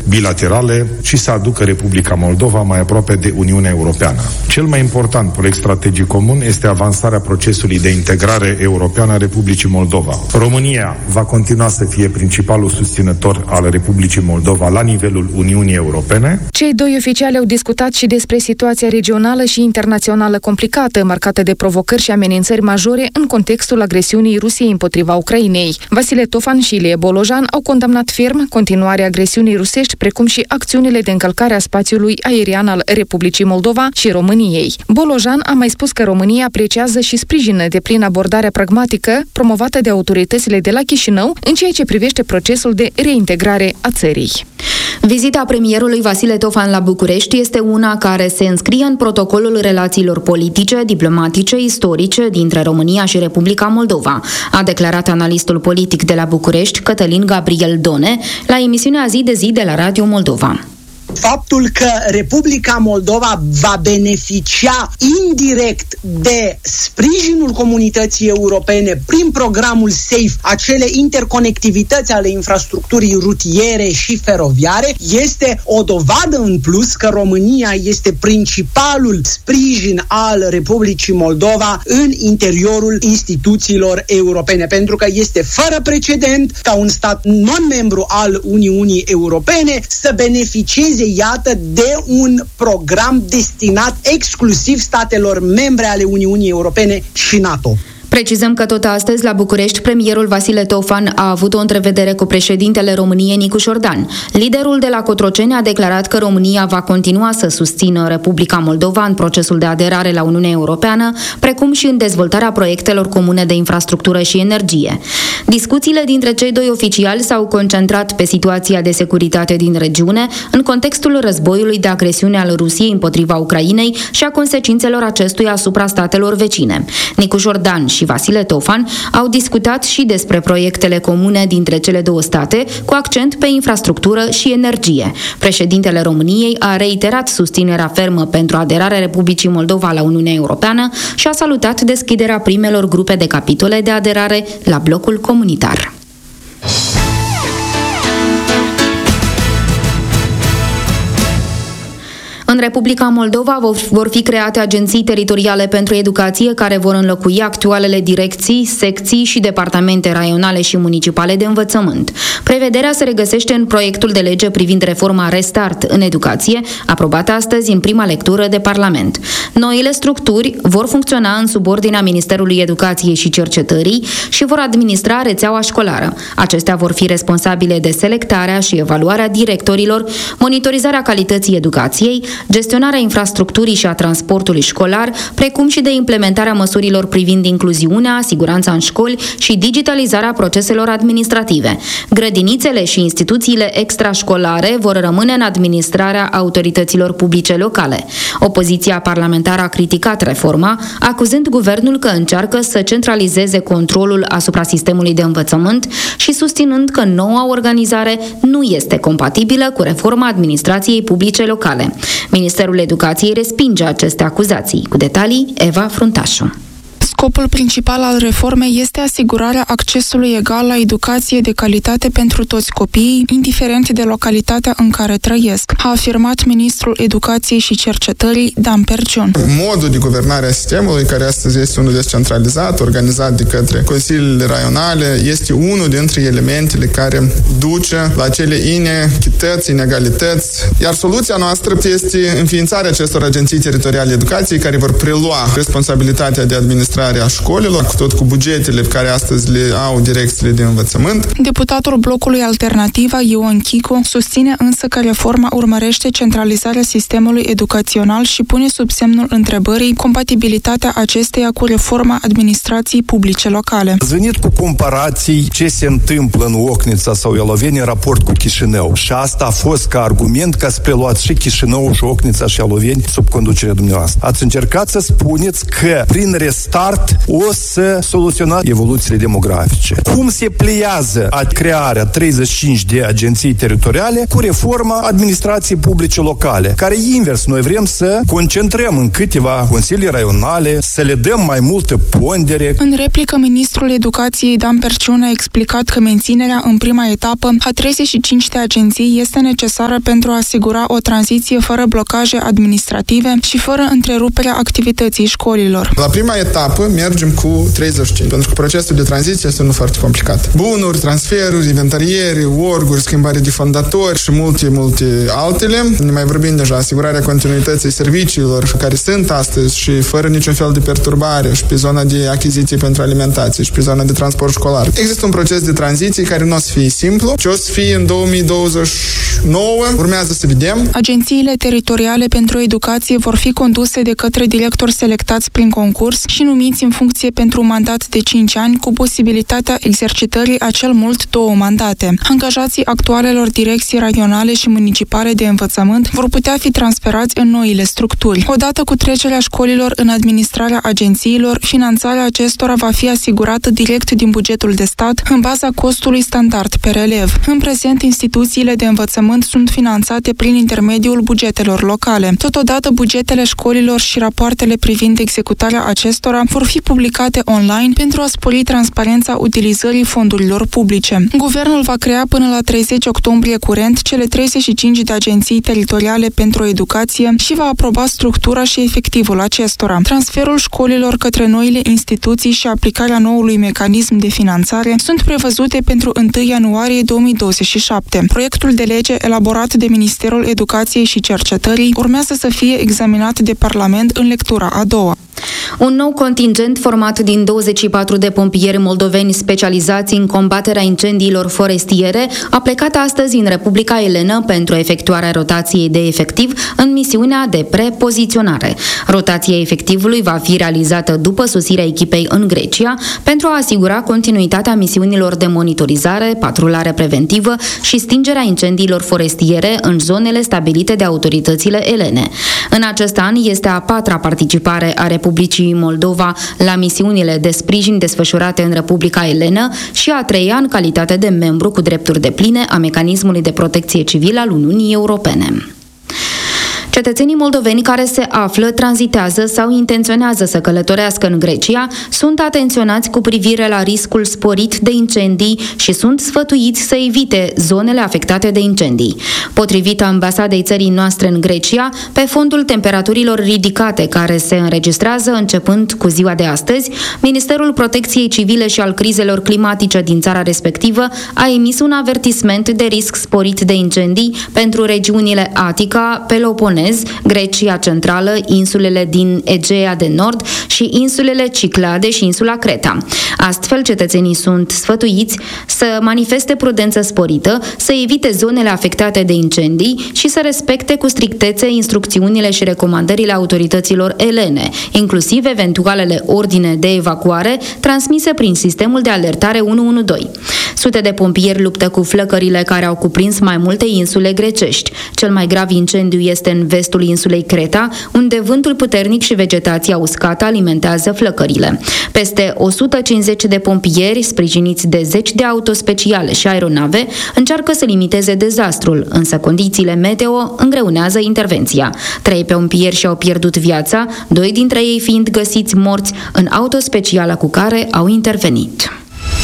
bilaterale și să aducă Republica Moldova mai aproape de Uniunea Europeană. Cel mai important proiect strategic comun este avansarea procesului de integrare europeană a Republicii Moldova. România va continua să fie principalul susținător al Republicii Moldova la nivelul Uniunii Europene. Cei doi oficiali au discutat și despre situația regională și internațională complicată, marcată de provocări și amenințări majore în contextul agresiunii Rusiei împotriva Ucrainei. Vasile Tofan și Ilie Bolojan au condamnat ferm continuarea agresiunii rusești, precum și acțiunile de încălcare a spațiului aerian al Republicii Moldova și României. Bolojan a mai spus că România apreciază și sprijină deplin abordarea pragmatică promovată de autoritățile de la Chișinău în ceea ce privește procesul de reintegrare a țării. Vizita premierului Vasile Tofan la București este una care se înscrie în protocolul relațiilor politice, diplomatice, istorice dintre România și Republica Moldova, a declarat analistul politic de la București, Cătălin Gabriel Done, la emisiunea Zi de Zi de la Radio Moldova. Faptul că Republica Moldova va beneficia indirect de sprijinul comunității europene prin programul SAFE, acele interconectivități ale infrastructurii rutiere și feroviare, este o dovadă în plus că România este principalul sprijin al Republicii Moldova în interiorul instituțiilor europene, pentru că este fără precedent ca un stat non-membru al Uniunii Europene să beneficieze, iată, de un program destinat exclusiv statelor membre ale Uniunii Europene și NATO. Precizăm că tot astăzi, la București, premierul Vasile Tofan a avut o întrevedere cu președintele României, Nicu Șordan. Liderul de la Cotroceni a declarat că România va continua să susțină Republica Moldova în procesul de aderare la Uniunea Europeană, precum și în dezvoltarea proiectelor comune de infrastructură și energie. Discuțiile dintre cei doi oficiali s-au concentrat pe situația de securitate din regiune, în contextul războiului de agresiune al Rusiei împotriva Ucrainei și a consecințelor acestuia asupra statelor vecine. Nicu Șordan și Vasile Tofan au discutat și despre proiectele comune dintre cele două state, cu accent pe infrastructură și energie. Președintele României a reiterat susținerea fermă pentru aderarea Republicii Moldova la Uniunea Europeană și a salutat deschiderea primelor grupe de capitole de aderare la blocul comunitar. În Republica Moldova vor fi create agenții teritoriale pentru educație care vor înlocui actualele direcții, secții și departamente raionale și municipale de învățământ. Prevederea se regăsește în proiectul de lege privind reforma Restart în educație, aprobată astăzi în prima lectură de Parlament. Noile structuri vor funcționa în subordinea Ministerului Educației și Cercetării și vor administra rețeaua școlară. Acestea vor fi responsabile de selectarea și evaluarea directorilor, monitorizarea calității educației, gestionarea infrastructurii și a transportului școlar, precum și de implementarea măsurilor privind incluziunea, siguranța în școli și digitalizarea proceselor administrative. Grădinițele și instituțiile extrașcolare vor rămâne în administrarea autorităților publice locale. Opoziția parlamentară a criticat reforma, acuzând guvernul că încearcă să centralizeze controlul asupra sistemului de învățământ și susținând că noua organizare nu este compatibilă cu reforma administrației publice locale. Ministerul Educației respinge aceste acuzații. Cu detalii, Eva Fruntașu. Scopul principal al reformei este asigurarea accesului egal la educație de calitate pentru toți copiii, indiferent de localitatea în care trăiesc, a afirmat ministrul Educației și Cercetării, Dan Perciun. Modul de guvernare a sistemului, care astăzi este unul descentralizat, organizat de către consiliile raionale, este unul dintre elementele care duce la acele inechități, inegalități. Iar soluția noastră este înființarea acestor agenții teritoriale educației care vor prelua responsabilitatea de administrare a școlilor, tot cu bugetele care astăzi le au direcțiile de învățământ. Deputatul blocului Alternativa, Ion Chicu, susține însă că reforma urmărește centralizarea sistemului educațional și pune sub semnul întrebării compatibilitatea acesteia cu reforma administrației publice locale. Ați venit cu comparații ce se întâmplă în Ocnița sau Ialoveni în raport cu Chișinău și asta a fost ca argument ca să preluați și Chișinău și Ocnița și Ialoveni sub conducerea dumneavoastră. Ați încercat să spuneți că prin restart start o să soluționa evoluțiile demografice. Cum se pliază crearea 35 de agenții teritoriale cu reforma administrației publice locale, care invers, noi vrem să concentrăm în câteva consilii raionale, să le dăm mai multă pondere. În replică, ministrul Educației Dan Perciun a explicat că menținerea în prima etapă a 35 de agenții este necesară pentru a asigura o tranziție fără blocaje administrative și fără întreruperea activității școlilor. La prima etapă mergem cu 35, pentru că procesul de tranziție este unul foarte complicat. Bunuri, transferuri, inventariere, orguri, schimbare de fondatori și multe altele. Ne mai vorbim deja, asigurarea continuității serviciilor care sunt astăzi și fără niciun fel de perturbare și pe zona de achiziții pentru alimentație și pe zona de transport școlar. Există un proces de tranziție care nu o să fie simplu, ci o să fie în 2029. Urmează să vedem. Agențiile teritoriale pentru educație vor fi conduse de către directori selectați prin concurs și numiți în funcție pentru un mandat de 5 ani cu posibilitatea exercitării a cel mult 2 mandate. Angajații actualelor direcții regionale și municipale de învățământ vor putea fi transferați în noile structuri. Odată cu trecerea școlilor în administrarea agențiilor, finanțarea acestora va fi asigurată direct din bugetul de stat în baza costului standard per elev. În prezent, instituțiile de învățământ sunt finanțate prin intermediul bugetelor locale. Totodată, bugetele școlilor și rapoartele privind executarea acestora vor fi publicate online pentru a spori transparența utilizării fondurilor publice. Guvernul va crea până la 30 octombrie curent cele 35 de agenții teritoriale pentru educație și va aproba structura și efectivul acestora. Transferul școlilor către noile instituții și aplicarea noului mecanism de finanțare sunt prevăzute pentru 1 ianuarie 2027. Proiectul de lege elaborat de Ministerul Educației și Cercetării urmează să fie examinat de Parlament în lectura a doua. Un nou contingent format din 24 de pompieri moldoveni specializați în combaterea incendiilor forestiere a plecat astăzi în Republica Elenă pentru efectuarea rotației de efectiv în misiunea de prepoziționare. Rotația efectivului va fi realizată după sosirea echipei în Grecia pentru a asigura continuitatea misiunilor de monitorizare, patrulare preventivă și stingerea incendiilor forestiere în zonele stabilite de autoritățile elene. În acest an este a 4-a participare a Republicii Moldova la misiunile de sprijin desfășurate în Republica Elenă și a 3-a în calitate de membru cu drepturi depline a mecanismului de protecție civilă al Uniunii Europene. Cetățenii moldoveni care se află, tranzitează sau intenționează să călătorească în Grecia sunt atenționați cu privire la riscul sporit de incendii și sunt sfătuiți să evite zonele afectate de incendii. Potrivit ambasadei țării noastre în Grecia, pe fondul temperaturilor ridicate care se înregistrează începând cu ziua de astăzi, Ministerul Protecției Civile și al Crizelor Climatice din țara respectivă a emis un avertisment de risc sporit de incendii pentru regiunile Atica, Peloponez, Grecia Centrală, insulele din Egea de Nord și insulele Ciclade și insula Creta. Astfel, cetățenii sunt sfătuiți să manifeste prudență sporită, să evite zonele afectate de incendii și să respecte cu strictețe instrucțiunile și recomandările autorităților elene, inclusiv eventualele ordine de evacuare transmise prin sistemul de alertare 112. Sute de pompieri luptă cu flăcările care au cuprins mai multe insule grecești. Cel mai grav incendiu este în vestul insulei Creta, unde vântul puternic și vegetația uscată alimentează flăcările. Peste 150 de pompieri, sprijiniți de 10 de autospeciale și aeronave, încearcă să limiteze dezastrul, însă condițiile meteo îngreunează intervenția. 3 pompieri și-au pierdut viața, 2 dintre ei fiind găsiți morți în autospeciala cu care au intervenit.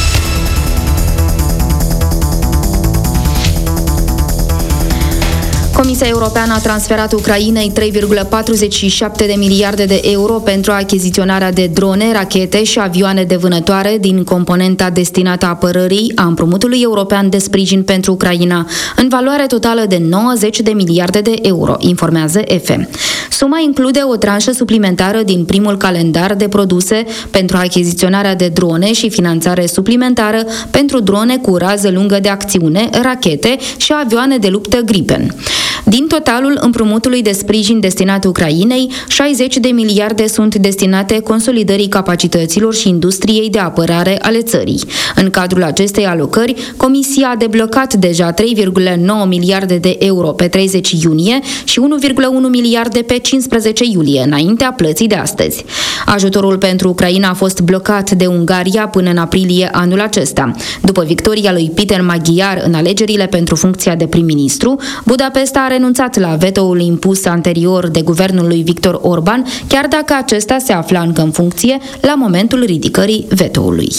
Comisia Europeană a transferat Ucrainei 3,47 de miliarde de euro pentru achiziționarea de drone, rachete și avioane de vânătoare din componenta destinată apărării a împrumutului european de sprijin pentru Ucraina, în valoare totală de 90 de miliarde de euro, informează EFE. Suma include o tranșă suplimentară din primul calendar de produse pentru achiziționarea de drone și finanțare suplimentară pentru drone cu rază lungă de acțiune, rachete și avioane de luptă Gripen. Din totalul împrumutului de sprijin destinat Ucrainei, 60 de miliarde sunt destinate consolidării capacităților și industriei de apărare ale țării. În cadrul acestei alocări, Comisia a deblocat deja 3,9 miliarde de euro pe 30 iunie și 1,1 miliarde pe 15 iulie, înaintea plății de astăzi. Ajutorul pentru Ucraina a fost blocat de Ungaria până în aprilie anul acesta. După victoria lui Peter Magyar în alegerile pentru funcția de prim-ministru, Budapesta a renunțat la vetoul impus anterior de guvernul lui Viktor Orban, chiar dacă acesta se afla încă în funcție la momentul ridicării vetoului.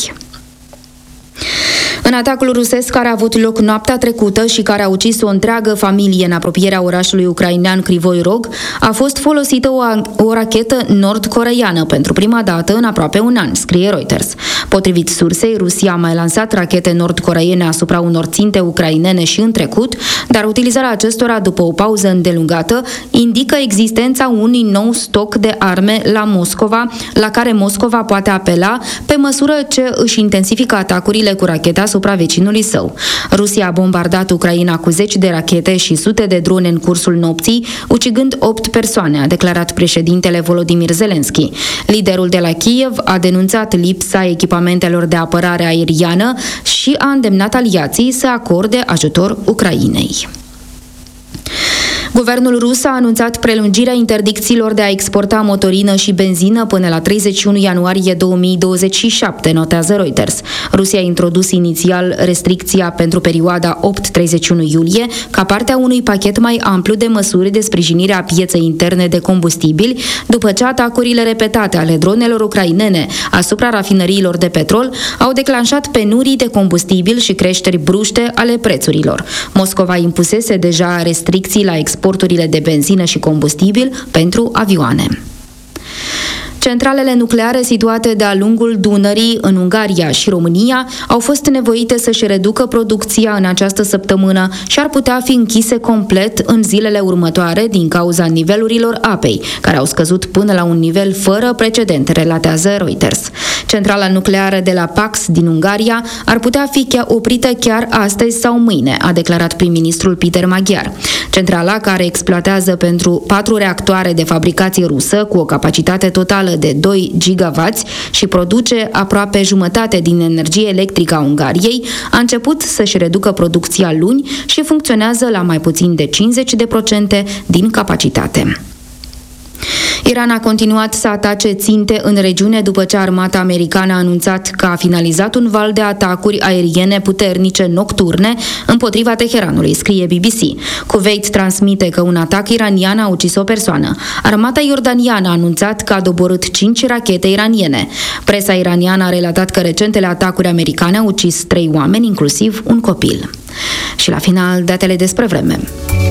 În atacul rusesc care a avut loc noaptea trecută și care a ucis o întreagă familie în apropierea orașului ucrainean Kryvyi Rog, a fost folosită o rachetă nord-coreeană pentru prima dată în aproape un an, scrie Reuters. Potrivit sursei, Rusia a mai lansat rachete nord-coreene asupra unor ținte ucrainene și în trecut, dar utilizarea acestora după o pauză îndelungată indică existența unui nou stoc de arme la Moscova, la care Moscova poate apela pe măsură ce își intensifică atacurile cu rachete asupra vecinului său. Rusia a bombardat Ucraina cu 10 de rachete și sute de drone în cursul nopții, ucigând 8 persoane, a declarat președintele Volodymyr Zelensky. Liderul de la Kiev a denunțat lipsa echipamentelor de apărare aeriană și a îndemnat aliații să acorde ajutor Ucrainei. Guvernul rus a anunțat prelungirea interdicțiilor de a exporta motorină și benzină până la 31 ianuarie 2027, notează Reuters. Rusia a introdus inițial restricția pentru perioada 8-31 iulie ca parte a unui pachet mai amplu de măsuri de sprijinire a pieței interne de combustibili, după ce atacurile repetate ale dronelor ucrainene asupra rafinăriilor de petrol au declanșat penurii de combustibil și creșteri bruște ale prețurilor. Moscova impusese deja restricții la exporturile de benzină și combustibil pentru avioane. Centralele nucleare situate de-a lungul Dunării în Ungaria și România au fost nevoite să-și reducă producția în această săptămână și ar putea fi închise complet în zilele următoare din cauza nivelurilor apei, care au scăzut până la un nivel fără precedent, relatează Reuters. Centrala nucleară de la Pax din Ungaria ar putea fi oprită chiar astăzi sau mâine, a declarat prim-ministrul Peter Magyar. Centrala, care exploatează pentru 4 reactoare de fabricație rusă cu o capacitate totală de 2 gigawatts și produce aproape jumătate din energie electrică a Ungariei, a început să-și reducă producția luni și funcționează la mai puțin de 50% din capacitate. Iran a continuat să atace ținte în regiune după ce armata americană a anunțat că a finalizat un val de atacuri aeriene puternice nocturne împotriva Teheranului, scrie BBC. Kuwait transmite că un atac iranian a ucis o persoană. Armata iordaniană a anunțat că a doborât 5 rachete iraniene. Presa iraniană a relatat că recentele atacuri americane au ucis 3 oameni, inclusiv un copil. Și la final, datele despre vreme.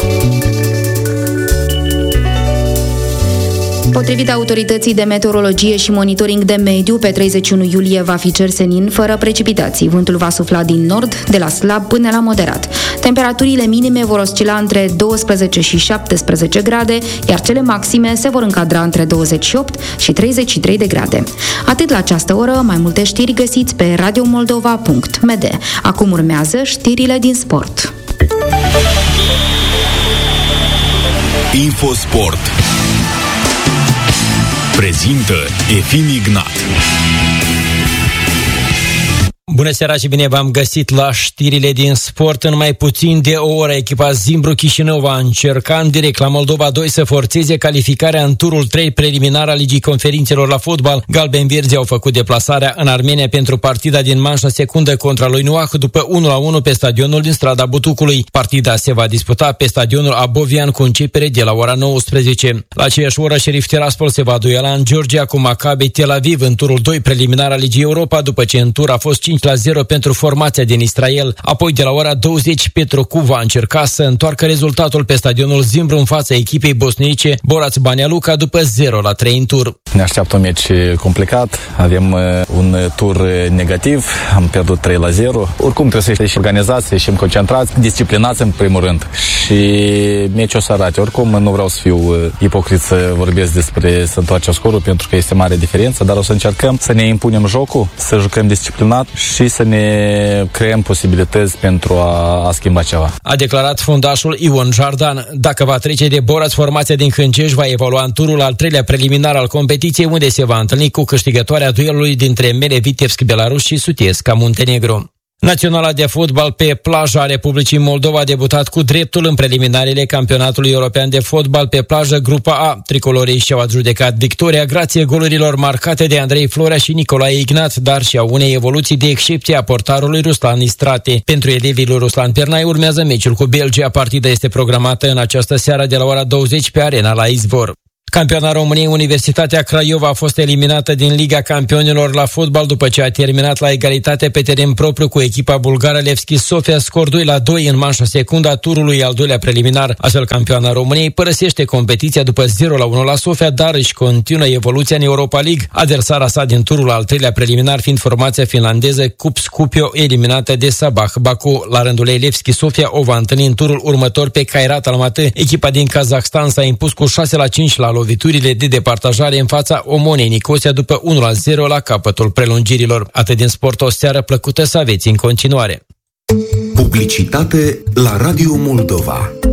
Potrivit autorității de meteorologie și monitoring de mediu, pe 31 iulie va fi cer senin fără precipitații. Vântul va sufla din nord, de la slab până la moderat. Temperaturile minime vor oscila între 12 și 17 grade, iar cele maxime se vor încadra între 28 și 33 de grade. Atât la această oră, mai multe știri găsiți pe radiomoldova.md. Acum urmează știrile din sport. Infosport prezintă Efim Ignat. Bună seara și bine v-am găsit la știrile din sport. În mai puțin de o oră, echipa Zimbru Chișinău va încerca în direct la Moldova 2 să forțeze calificarea în turul 3 preliminar al Ligii Conferințelor la fotbal. Galben-Verzi au făcut deplasarea în Armenia pentru partida din manșa secundă contra lui Nuah după 1-1 pe stadionul din Strada Butucului. Partida se va disputa pe stadionul Abovian cu începere de la ora 19. La aceeași oră, Sheriff Tiraspol se va duela în Georgia cu Maccabi Tel Aviv în turul 2 preliminar al Ligii Europa, după ce în tur a fost 5-0 pentru formația din Israel. Apoi, de la ora 20, Petrocu va încerca să întoarcă rezultatul pe stadionul Zimbru în fața echipei bosnice Boraț Banja Luka după 0-3 în tur. Ne așteaptă un meci complicat, avem un tur negativ, am pierdut 3-0. Oricum trebuie să ieșim organizați, să ieșim concentrați, disciplinați în primul rând și meciul o să arate. Oricum nu vreau să fiu ipocrit să vorbesc despre să întoarce scorul pentru că este mare diferență, dar o să încercăm să ne impunem jocul, să jucăm disciplinat și să ne creăm posibilități pentru a schimba ceva. A declarat fundașul Ion Jardan. Dacă va trece de Boraț, formația din Hâncești va evolua în turul al treilea preliminar al competiției, unde se va întâlni cu câștigătoarea duelului dintre Mele Vitebsk Belarus și Sutiesca Muntenegru. Naționala de fotbal pe plaja Republicii Moldova a debutat cu dreptul în preliminarele campionatului european de fotbal pe plajă Grupa A. Tricolorii și-au adjudecat victoria grație golurilor marcate de Andrei Florea și Nicolae Ignat, dar și a unei evoluții de excepție a portarului Ruslan Istrate. Pentru elevii lui Ruslan Pernai urmează meciul cu Belgia. Partida este programată în această seară de la ora 20 pe Arena la Izvor. Campioana României, Universitatea Craiova a fost eliminată din Liga Campionilor la fotbal după ce a terminat la egalitate pe teren propriu cu echipa bulgară Levski Sofia, scor 2-2 în manșa secundă a turului al doilea preliminar. Astfel, campioana României părăsește competiția după 0-1 la Sofia, dar își continuă evoluția în Europa League. Adversara sa din turul al treilea preliminar fiind formația finlandeză Cup Skopje, eliminată de Sabah Baku. La rândul ei, Levski Sofia o va întâlni în turul următor pe Kairat Almaty. Echipa din Kazahstan s-a impus cu 6-5 la loviturile de departajare în fața Omonei Nicosia după 1-0 la capătul prelungirilor. Atât din sport, o seară plăcută să aveți în continuare. Publicitate la Radio Moldova.